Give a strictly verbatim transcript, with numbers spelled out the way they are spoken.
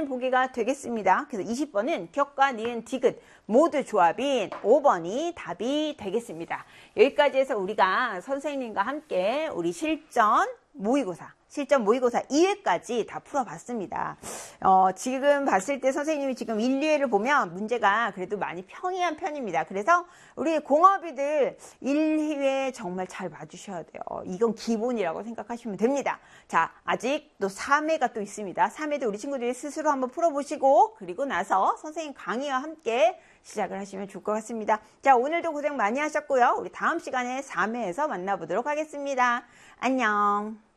틀린 보기가 되겠습니다. 그래서 이십 번은 격과 니은, 디귿 모두 조합인 오 번이 답이 되겠습니다. 여기까지 해서 우리가 선생님과 함께 우리 실전 모의고사, 실전 모의고사 이 회까지 다 풀어봤습니다. 어, 지금 봤을 때 선생님이 지금 일, 이 회를 보면 문제가 그래도 많이 평이한 편입니다. 그래서 우리 공업이들 일, 이 회 정말 잘 봐주셔야 돼요. 이건 기본이라고 생각하시면 됩니다. 자, 아직 또 삼 회가 또 있습니다. 삼 회도 우리 친구들이 스스로 한번 풀어보시고 그리고 나서 선생님 강의와 함께 시작을 하시면 좋을 것 같습니다. 자, 오늘도 고생 많이 하셨고요. 우리 다음 시간에 삼 회에서 만나보도록 하겠습니다. 안녕.